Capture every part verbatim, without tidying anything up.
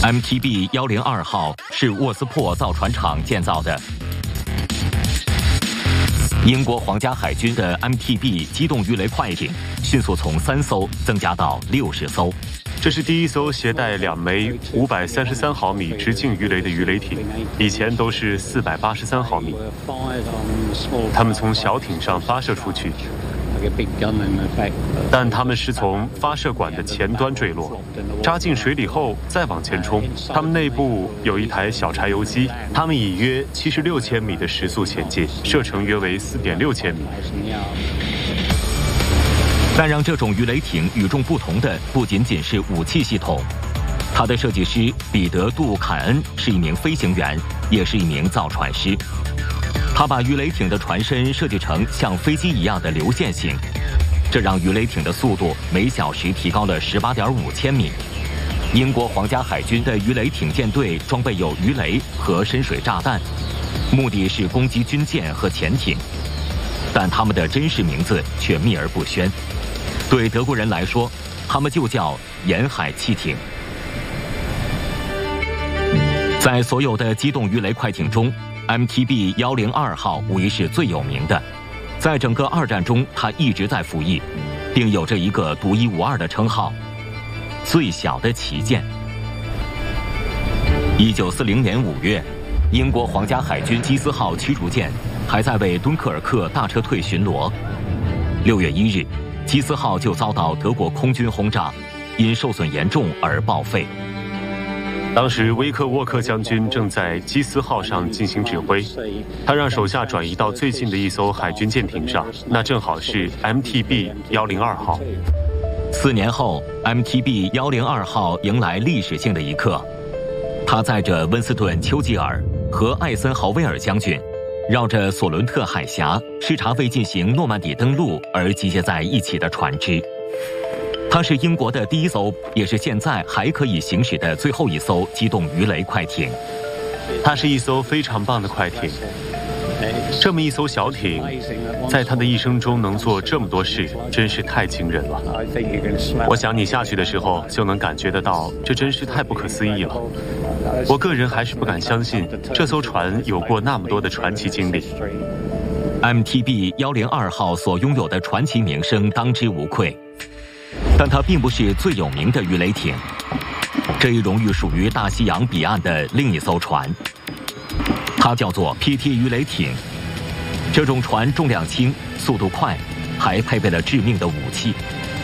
M T B 一零二号是沃斯珀造船厂建造的。英国皇家海军的 M T B 机动鱼雷快艇迅速从三艘增加到六十艘。 这是第一艘携带两枚五百三十三毫米直径鱼雷的鱼雷艇，以前都是四百八十三毫米。它们从小艇上发射出去，但它们是从发射管的前端坠落，扎进水里后再往前冲。它们内部有一台小柴油机，它们以约七十六千米的时速前进，射程约为四点六千米。 但让这种鱼雷艇与众不同的不仅仅是武器系统，它的设计师彼得·杜坎恩是一名飞行员，也是一名造船师。他把鱼雷艇的船身设计成像飞机一样的流线型，这让鱼雷艇的速度每小时提高了 十八点五千米。英国皇家海军的鱼雷艇舰队装备有鱼雷和深水炸弹，目的是攻击军舰和潜艇，但他们的真实名字却秘而不宣。对德国人来说，他们就叫沿海汽艇。在所有的机动鱼雷快艇中， M T B 一零二号无疑是最有名的。在整个二战中，它一直在服役，并有着一个独一无二的称号——最小的旗舰。一九四零年五月，英国皇家海军基斯号驱逐舰还在为敦刻尔克大撤退巡逻。六月一日，基斯号就遭到德国空军轰炸，因受损严重而报废。 当时威克沃克将军正在基斯号上进行指挥，他让手下转移到最近的一艘海军舰艇上，那正好是 M T B 一零二号。 四年后 ，M T B 一零二号迎来历史性的一刻，他载着温斯顿·丘吉尔和艾森豪威尔将军，绕着索伦特海峡视察为进行诺曼底登陆而集结在一起的船只。它是英国的第一艘，也是现在还可以行驶的最后一艘机动鱼雷快艇。 它是一艘非常棒的快艇。这么一艘小艇，在它的一生中能做这么多事，真是太惊人了。我想你下去的时候就能感觉得到，这真是太不可思议了。我个人还是不敢相信，这艘船有过那么多的传奇经历。 M T B 一零二号所拥有的传奇名声当之无愧。但它并不是最有名的鱼雷艇，这一荣誉属于大西洋彼岸的另一艘船，它叫做 P T 鱼雷艇。这种船重量轻、速度快，还配备了致命的武器。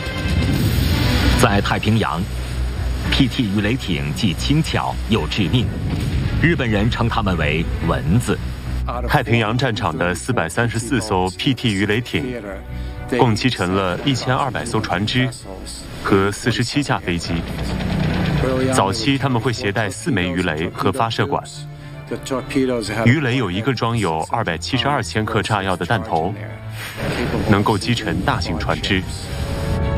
在太平洋 ，P T 鱼雷艇既轻巧又致命，日本人称它们为蚊子。 太平洋战场的四百三十四艘 P T 鱼雷艇，共击沉了一千二百艘船只和四十七架飞机。早期他们会携带四枚鱼雷和发射管。鱼雷有一个装有二百七十二千克炸药的弹头，能够击沉大型船只。